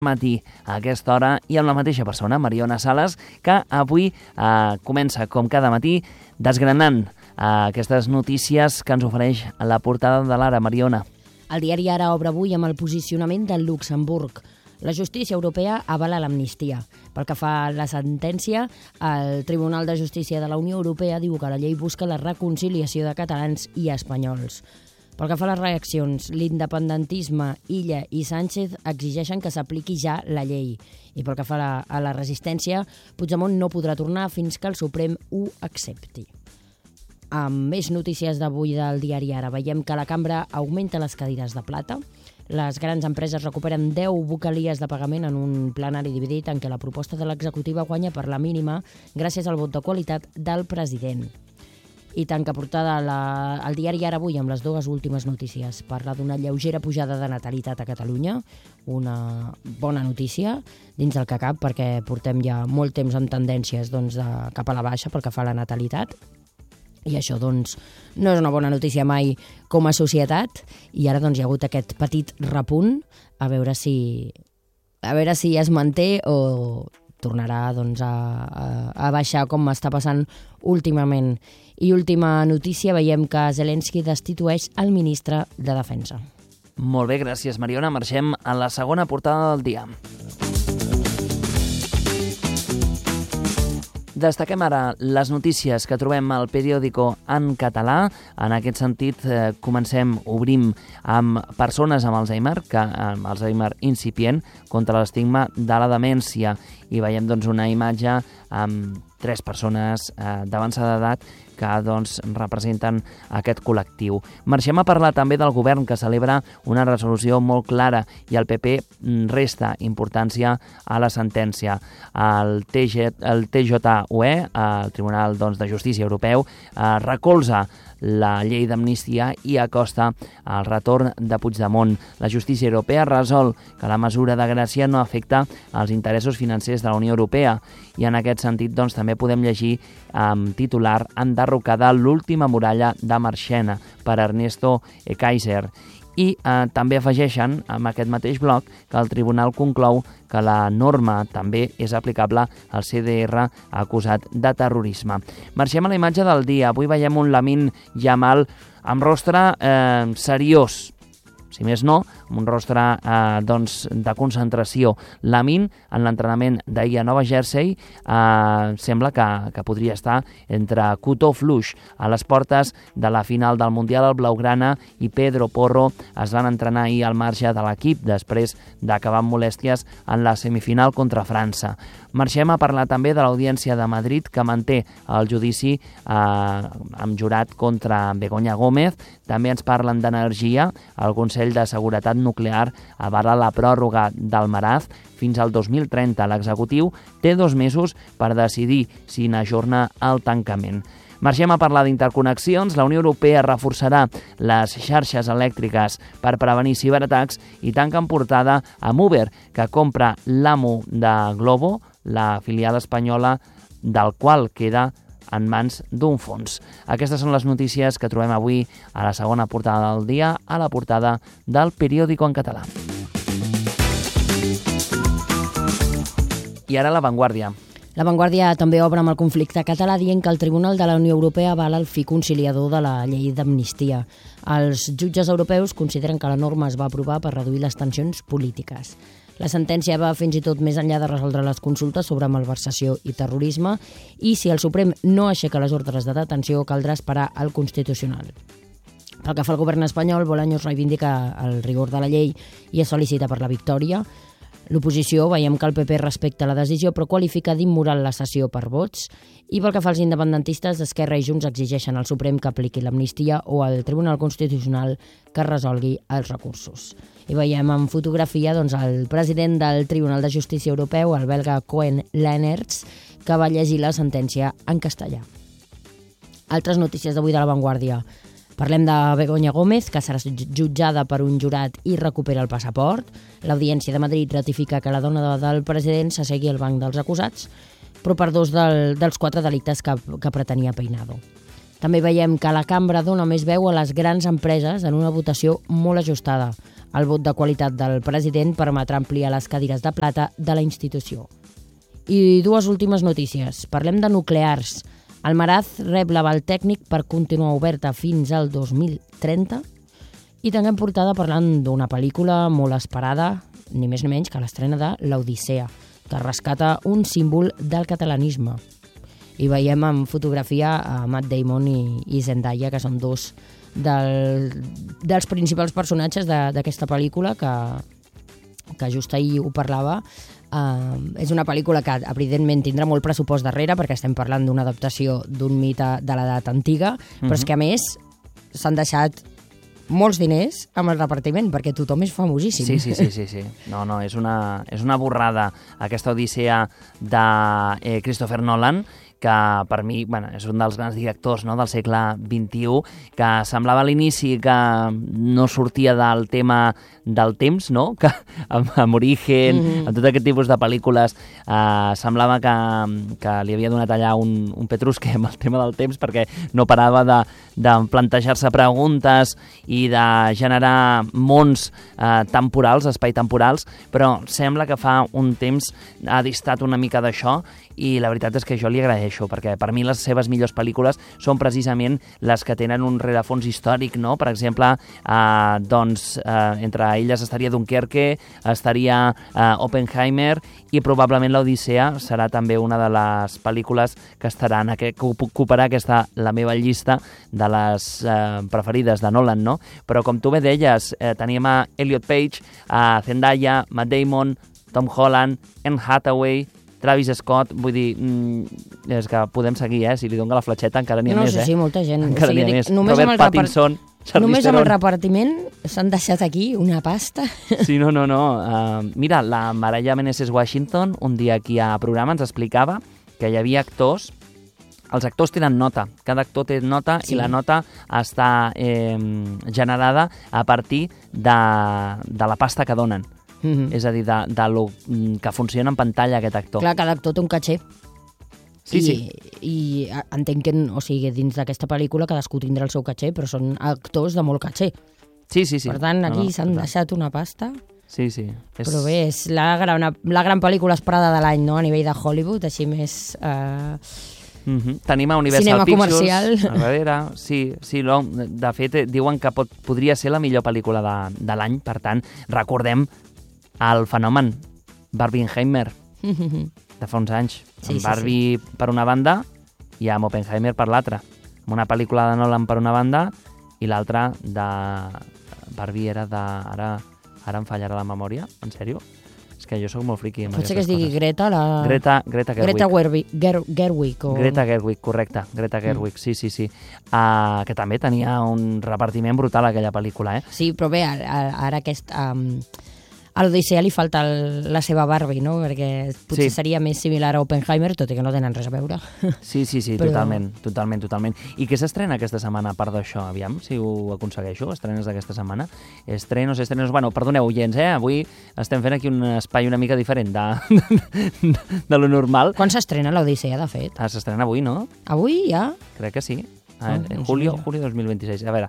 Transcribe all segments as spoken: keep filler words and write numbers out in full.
matí a aquesta hora i amb la mateixa persona, Mariona Sales, que avui eh, comença, com cada matí, desgranant eh, aquestes notícies que ens ofereix a la portada de l'Ara. Mariona. El diari Ara obre avui amb el posicionament del Luxemburg. La justícia europea avala l'amnistia. Pel que fa a la sentència, el Tribunal de Justícia de la Unió Europea diu que la llei busca la reconciliació de catalans i espanyols. Pel que fa a les reaccions, l'independentisme, Illa i Sánchez exigeixen que s'apliqui ja la llei. I pel que fa a la, a la resistència, Puigdemont no podrà tornar fins que el Suprem ho accepti. Amb més notícies d'avui del diari Ara, veiem que la cambra augmenta les cadires de plata. Les grans empreses recuperen deu vocalies de pagament en un plenari dividit en què la proposta de l'executiva guanya per la mínima gràcies al vot de qualitat del president. I tanca portada la, el diari Ara avui amb les dues últimes notícies. Parla d'una lleugera pujada de natalitat a Catalunya, una bona notícia dins del que cap, perquè portem ja molt temps amb tendències doncs, de, cap a la baixa pel que fa a la natalitat. I això doncs, no és una bona notícia mai com a societat, i ara doncs, hi ha hagut aquest petit repunt, a veure si, a veure si es manté o tornarà doncs, a, a, a baixar com està passant últimament. I última notícia, veiem que Zelensky destitueix el ministre de Defensa. Molt bé, gràcies, Mariona. Marxem a la segona portada del dia. Destaquem ara les notícies que trobem al periòdico en català. En aquest sentit, eh, comencem, obrim amb persones amb Alzheimer, que amb Alzheimer incipient, contra l'estigma de la demència. I veiem doncs, una imatge amb tres persones eh, d'avançada edat que doncs, representen aquest col·lectiu. Marxem a parlar també del govern, que celebra una resolució molt clara i el P P resta importància a la sentència. El T J U E, el Tribunal doncs, de Justícia Europeu, eh, recolza la llei d'amnistia i acosta el retorn de Puigdemont. La justícia europea resol que la mesura de gràcia no afecta els interessos financers de la Unió Europea i en aquest sentit doncs, també podem llegir amb titular enderrocada l'última muralla de Marchena per Ernesto Kaiser. I eh, també afegeixen amb aquest mateix bloc que el tribunal conclou que la norma també és aplicable al C D R acusat de terrorisme. Marxem a la imatge del dia. Avui veiem un Lamine Yamal amb rostre eh, seriós, si més no, amb un rostre eh, doncs, de concentració. Lamine, en l'entrenament d'ahir a Nova Jersey, eh, sembla que, que podria estar entre cotó fluix. A les portes de la final del Mundial, el Blaugrana i Pedro Porro es van entrenar ahir al marge de l'equip després d'acabar amb molèsties en la semifinal contra França. Marxem a parlar també de l'Audiència de Madrid, que manté el judici eh, amb jurat contra Begoña Gómez. També ens parlen d'energia. El Consell de Seguretat Nuclear avala la pròrroga del Maraz fins al dos mil trenta. L'executiu té dos mesos per decidir si n'ajorna el tancament. Marxem a parlar d'interconnexions. La Unió Europea reforçarà les xarxes elèctriques per prevenir ciberatacs i tanca en portada amb Uber, que compra l'amo de Glovo, la filial espanyola del qual queda en mans d'un fons. Aquestes són les notícies que trobem avui a la segona portada del dia, a la portada del periòdico en català. I ara La Vanguardia. La Vanguardia també obre amb el conflicte català dient que el Tribunal de la Unió Europea avala el fi conciliador de la llei d'amnistia. Els jutges europeus consideren que la norma es va aprovar per reduir les tensions polítiques. La sentència va fins i tot més enllà de resoldre les consultes sobre malversació i terrorisme i si el Suprem no aixeca les ordres de detenció caldrà esperar al Constitucional. Pel que fa al govern espanyol, Bolaños reivindica el rigor de la llei i es felicita per la victòria. L'oposició, veiem que el P P respecta la decisió però qualifica d'immoral la sessió per vots i pel que fa als independentistes, Esquerra i Junts exigeixen al Suprem que apliqui l'amnistia o al Tribunal Constitucional que resolgui els recursos. I veiem en fotografia doncs, el president del Tribunal de Justícia Europeu, el belga Koen Lenaerts, que va llegir la sentència en castellà. Altres notícies d'avui de La Vanguardia. Parlem de Begoña Gómez, que serà jutjada per un jurat i recupera el passaport. L'Audiència de Madrid ratifica que la dona del president s'assegui al banc dels acusats, però per dos del, dels quatre delictes que, que pretenia Peinado. També veiem que la cambra dona més veu a les grans empreses en una votació molt ajustada. El vot de qualitat del president permetrà ampliar les cadires de plata de la institució. I dues últimes notícies. Parlem de nuclears. Almaraz rep l'aval tècnic per continuar oberta fins al dos mil trenta i tanquem portada parlant d'una pel·lícula molt esperada, ni més ni menys que l'estrena de l'Odissea, que rescata un símbol del catalanisme. I veiem en fotografia a Matt Damon i, i Zendaya, que són dos del, dels principals personatges d'aquesta pel·lícula, que, que just ahir ho parlava. Uh, és una pel·lícula que evidentment tindrà molt pressupost darrere, perquè estem parlant d'una adaptació d'un mite de l'edat antiga, mm-hmm. però és que a més s'han deixat molts diners amb el repartiment, perquè tothom és famosíssim. Sí, sí, sí, sí, sí. No, no, és una, és una borrada aquesta Odissea de eh, Christopher Nolan, que per mi bueno, és un dels grans directors, no?, del segle vint-i-u, que semblava a l'inici que no sortia del tema del temps, no?, que amb, amb Origen, mm-hmm. amb tot aquest tipus de pel·lícules, eh, semblava que, que li havia donat allà un, un petrusque amb el tema del temps, perquè no parava de, de plantejar-se preguntes i de generar mons eh, temporals, espai temporals, però sembla que fa un temps ha distat una mica d'això, i la veritat és que jo li agraeixo, perquè per mi les seves millors pel·lícules són precisament les que tenen un rerefons històric, no? Per exemple, eh, doncs, eh, entre elles estaria Dunkerque, estaria eh, Oppenheimer, i probablement l'Odissea serà també una de les pel·lícules que estaran, que ocuparà aquesta, la meva llista de les eh, preferides de Nolan, no? Però com tu bé deies, eh, teníem a Elliot Page, a Zendaya, Matt Damon, Tom Holland, Anne Hathaway, Travis Scott, vull dir, mm, és que podem seguir, eh? Si li dono la fletxeta encara n'hi ha no, més, sí, eh? sí, molta gent. Encara o sigui, n'hi ha dic, més. Només Robert amb el Pattinson, Charlize Només Theron. amb el repartiment s'han deixat aquí una pasta. Sí, no, no, no. Uh, mira, la Maraya Meneses Washington, un dia aquí a programa, ens explicava que hi havia actors. Els actors tenen nota, cada actor té nota, sí. I la nota està eh, generada a partir de, de la pasta que donen. Mm-hmm. És a dir, de, de lo que funciona en pantalla aquest actor. Clar, cada actor té un caché. Sí, I, sí. I entenc que, o sigui, dins d'aquesta pel·lícula cadascú tindrà el seu caché, però són actors de molt caché. Sí, sí, sí. Per tant, aquí no, no, s'han deixat una pasta. Sí, sí. És... Però bé, és la gran, la gran pel·lícula esperada de l'any, no?, a nivell de Hollywood, així més... Eh... Mm-hmm. Tenim a Universal Cinema Pictures comercial. A darrere, sí, sí, no, de fet diuen que pot, podria ser la millor pel·lícula de, de l'any, per tant, recordem el fenomen Barbenheimer de fa uns anys, sí, amb sí, Barbie sí. per una banda i amb Oppenheimer per l'altra, amb una pel·lícula de Nolan per una banda i l'altra de... Barbie era de... Ara, ara em fallarà la memòria, en sèrio? És que jo sóc molt friqui amb Potser aquestes que es digui coses. Greta, la... Greta, Greta Gerwig. Greta Gerwig, Ger Gerwig o... Greta Gerwig, correcte. Greta Gerwig, mm. sí, sí, sí. Uh, que també tenia un repartiment brutal aquella pel·lícula, eh? Sí, però bé, ara, ara aquest... Um, a l'Odissea li falta el, la seva Barbie, no? Perquè potser sí. Seria més similar a Oppenheimer, tot i que no tenen res a veure. Sí, sí, sí, però... totalment, totalment, totalment. I què s'estrena aquesta setmana a part d'això? Aviam, si ho aconsegueixo, estrenes d'aquesta setmana. Estrenos, estrenos... Bueno, perdoneu, oients, eh? Avui estem fent aquí un espai una mica diferent de, de, de lo normal. Quan s'estrena l'Odissea, de fet? Ah, s'estrena avui, no? Avui, ja? Crec que sí. Ah, oh, en julio, julio dos mil veintiséis. A veure...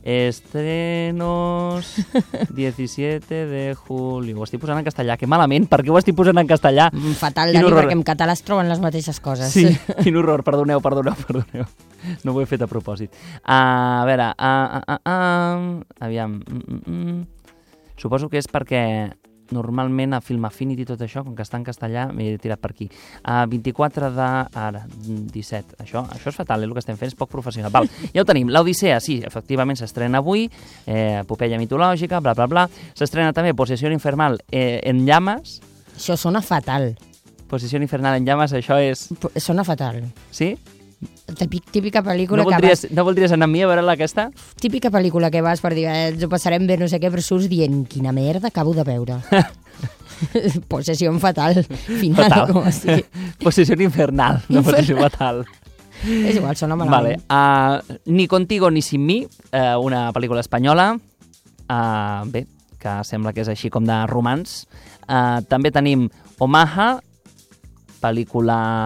Estrenos diecisiete de julio. Ho estic posant en castellà. Que malament, per què ho estic posant en castellà? Fatal, Dani, perquè en català es troben les mateixes coses. Sí, quin horror, perdoneu, perdoneu, perdoneu. No ho he fet a propòsit. Uh, a veure, uh, uh, uh, uh, aviam. Mm, mm, mm. Suposo que és perquè normalment a Film Affinity tot això, com que està en castellà, m'he tirat per aquí. A vint-i-quatre de... Ara, disset. Això, això és fatal, eh, el que estem fent és poc professional. Val, ja ho tenim. L'Odissea, sí, efectivament s'estrena avui, eh, epopeia mitològica, bla, bla, bla. S'estrena també Possessió Infernal eh, en llames. Això sona fatal. Possessió Infernal en llames, això és... Sona fatal. Sí? Típica pel·lícula no que voldries, vas... No voldries anar amb mi a veure-la aquesta? Típica pel·lícula que vas per dir, eh, ens ho passarem bé, no sé què, però surts dient, quina merda acabo de veure. Possessió fatal. Final, fatal. com es digui. Possessió infernal, no possessió fatal. És igual, sona malament. Vale. Uh, Ni contigo ni sin mi, uh, una pel·lícula espanyola, uh, bé, que sembla que és així com de romans. Uh, també tenim Omaha, pel·lícula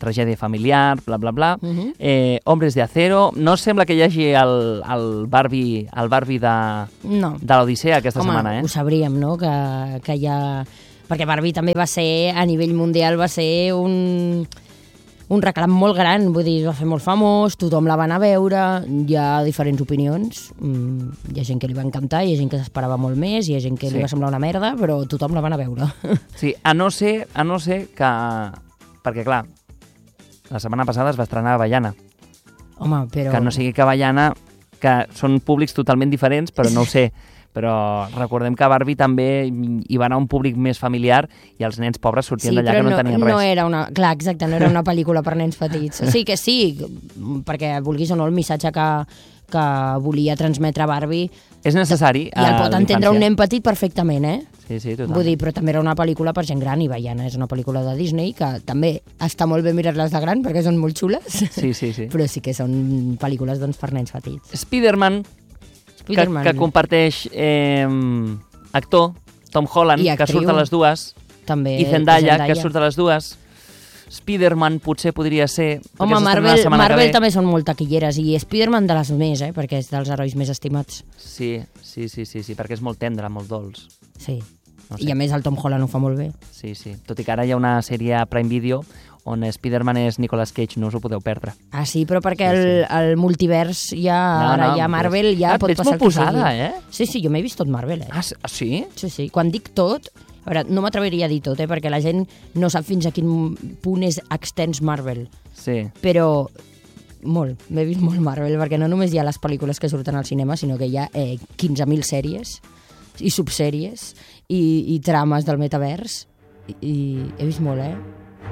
tragèdia familiar, bla, bla, bla. Uh -huh. eh, Hombres de Acero. No sembla que hi hagi el, el Barbie, el Barbie de, no. de l'Odissea aquesta Home, setmana, eh? ho sabríem, no?, que, que hi ha... Perquè Barbie també va ser, a nivell mundial, va ser un, un reclam molt gran, vull dir, es va fer molt famós, tothom la va anar a veure, hi ha diferents opinions, mm, hi ha gent que li va encantar, hi ha gent que s'esperava molt més, hi ha gent que sí. li va semblar una merda, però tothom la va anar a veure. Sí, a no ser, a no ser que... Perquè, clar, la setmana passada es va estrenar Avellana. Home, però... Que no sigui que Avellana, que són públics totalment diferents, però no ho sé. Però recordem que Barbie també hi va anar un públic més familiar i els nens pobres sortien sí, d'allà que no, no tenien res. No era una, clar, exacte, no era una pel·lícula per nens petits. Sí que sí, perquè vulguis o no el missatge que, que volia transmetre Barbie... És necessari. I el pot entendre un nen petit perfectament, eh? Sí, sí, totalment. Vull dir, però també era una pel·lícula per gent gran i Avellana és una pel·lícula de Disney que també està molt bé mirar-les de gran perquè són molt xules. Sí, sí, sí. Però sí que són pel·lícules doncs, per nens petits. Spider-Man, que, que comparteix eh, actor, Tom Holland, que surt a les dues, també, i Zendaya, Zendaya, que surt a les dues. Spider-Man potser podria ser... Home, Marvel, Marvel també són molt taquilleres i Spider-Man de les més, eh? Perquè és dels herois més estimats. Sí, sí, sí, sí, sí, perquè és molt tendre, molt dolç. Sí, no sé. I a més el Tom Holland ho fa molt bé. Sí, sí, tot i que ara hi ha una sèrie a Prime Video on Spider-Man és Nicolas Cage, no us ho podeu perdre. Ah, sí, però perquè sí, sí. El, el multivers ja, no, ara no, ja Marvel ja ah, pot passar el que posada, sigui. Eh? Sí, sí, jo m'he vist tot Marvel, eh? Ah, sí? Sí, sí, quan dic tot... A veure, no m'atreviria a dir tot, eh? Perquè la gent no sap fins a quin punt és extens Marvel. Sí. Però molt, m'he vist molt Marvel, perquè no només hi ha les pel·lícules que surten al cinema, sinó que hi ha eh, quinze mil sèries i subsèries i, i trames del metavers. I, i he vist molt, eh?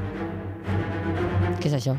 Què és això?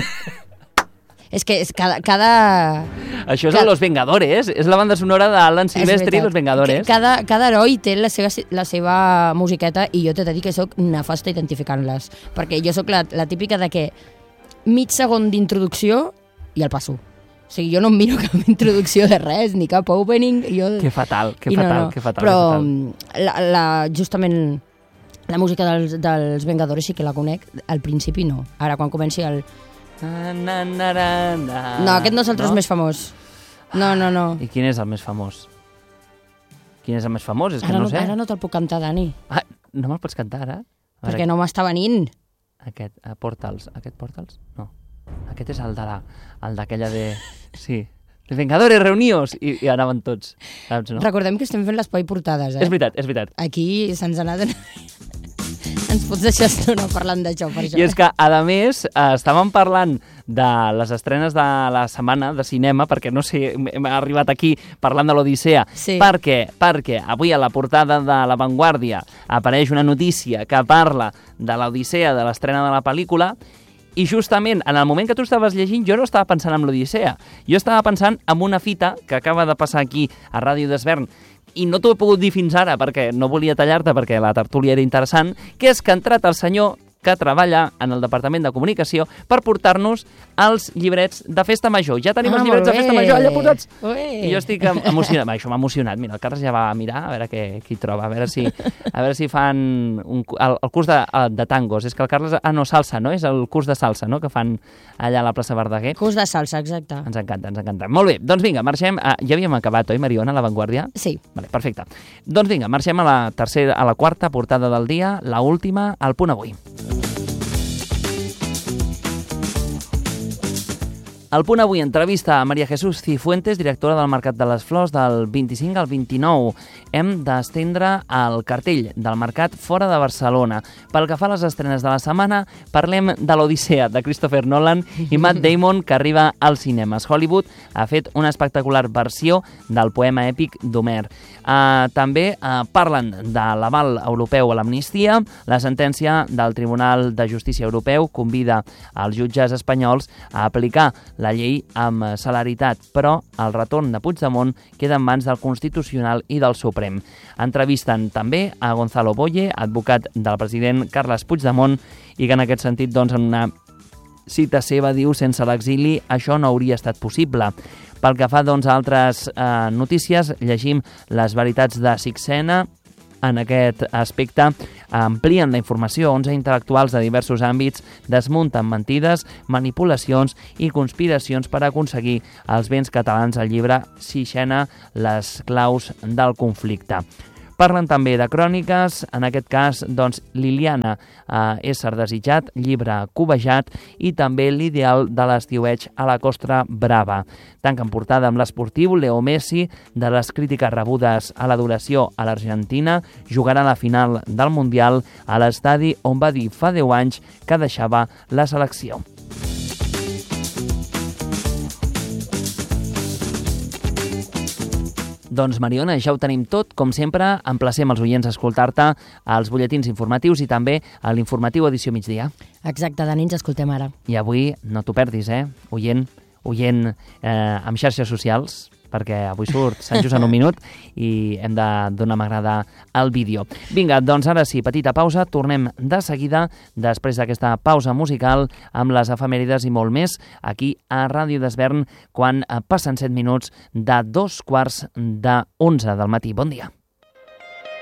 És que és cada... cada... Això és cada... Los Vengadores, és la banda sonora d'Alan Silvestri i Los Vengadores. Cada, cada heroi té la seva, la seva musiqueta i jo t'he de dir que sóc nefasta identificant-les, perquè jo sóc la, la típica de que mig segon d'introducció i el passo. O sigui, jo no em miro cap introducció de res, ni cap opening. Jo... Que fatal, que fatal, no, no. que fatal. Però que fatal. La, la, justament la música dels, dels Vengadores sí que la conec, al principi no. Ara, quan comenci el... Na, na, na, na, na. No, aquest no és el tros no? més famós. No, no, no. I quin és el més famós? Quin és el més famós? És que ara no, no sé. Ara no te'l puc cantar, Dani. Ah, no me'l pots cantar, ara? Perquè veure, no m'està venint. Aquest, uh, Portals. Aquest Portals? No. Aquest és el de la... El d'aquella de... Sí. De Vengadores, reuníos! I, i anaven tots. Saps, no? Recordem que estem fent l'espai portades, eh? És veritat, és veritat. Aquí se'ns ha anat... Ens pots deixar estona parlant d'això, per això. I és que, a més, eh, estàvem parlant de les estrenes de la setmana de cinema, perquè, no sé, hem arribat aquí parlant de l'Odissea, sí. perquè, perquè avui a la portada de La Vanguardia apareix una notícia que parla de l'Odissea, de l'estrena de la pel·lícula, i justament en el moment que tu estaves llegint jo no estava pensant en l'Odissea, jo estava pensant en una fita que acaba de passar aquí a Ràdio d'Esvern, i no t'ho he pogut dir fins ara perquè no volia tallar-te perquè la tertúlia era interessant, que és que ha entrat el senyor que treballa en el Departament de Comunicació per portar-nos els llibrets de Festa Major. Ja tenim ah, els llibrets de Festa Major allà posats. Ué. I jo estic emocionat. Això m'ha emocionat. Mira, el Carles ja va a mirar a veure què, qui troba, a veure si, a veure si fan un, el, el curs de, de tangos. És que el Carles... Ah, no, salsa, no? És el curs de salsa, no?, que fan allà a la plaça Verdaguer. Curs de salsa, exacte. Ens encanta, ens encanta. Molt bé, doncs vinga, marxem. Ah, ja havíem acabat, oi, Mariona, a La Vanguardia? Sí. Vale, perfecte. Doncs vinga, marxem a la tercera, a la quarta portada del dia, la última, al Punt Avui. El Punt Avui entrevista a Maria Jesús Cifuentes, directora del Mercat de les Flors, del vint-i-cinc al vint-i-nou. Hem d'estendre el cartell del Mercat fora de Barcelona. Pel que fa a les estrenes de la setmana, parlem de l'Odissea, de Christopher Nolan i Matt Damon, que arriba als cinemes. Hollywood ha fet una espectacular versió del poema èpic d'Homer. Uh, també uh, parlen de l'aval europeu a l'amnistia. La sentència del Tribunal de Justícia Europeu convida als jutges espanyols a aplicar la llei amb celeritat, però el retorn de Puigdemont queda en mans del Constitucional i del Suprem. Entrevisten també a Gonzalo Boye, advocat del president Carles Puigdemont, i que en aquest sentit, doncs, en una cita seva, diu: sense l'exili això no hauria estat possible. Pel que fa, doncs, a altres eh, notícies, llegim les veritats de Sixena, en aquest aspecte amplien la informació. onze intel·lectuals de diversos àmbits desmunten mentides, manipulacions i conspiracions per aconseguir els béns catalans. El llibre Sixena, les claus del conflicte. Parlen també de cròniques, en aquest cas, doncs, Liliana, eh, Ésser desitjat, llibre cobejat, i també l'ideal de l'estiueig a la Costa Brava. Tanquen portada amb l'esportiu. Leo Messi, de les crítiques rebudes a l'adoració a l'Argentina, jugarà la final del Mundial a l'estadi on va dir fa deu anys que deixava la selecció. Doncs, Mariona, ja ho tenim tot. Com sempre, emplacem els oients a escoltar-te als butlletins informatius i també a l'informatiu edició migdia. Exacte, Dani, ens escoltem ara. I avui no t'ho perdis, eh? Oient, oient eh, amb xarxes socials, perquè avui surt Sant Just en un minut i hem de donar m'agrada al vídeo. Vinga, doncs ara sí, petita pausa, tornem de seguida, després d'aquesta pausa musical, amb les efemèrides i molt més, aquí a Ràdio d'Esvern, quan passen set minuts de dos quarts de onze del matí. Bon dia.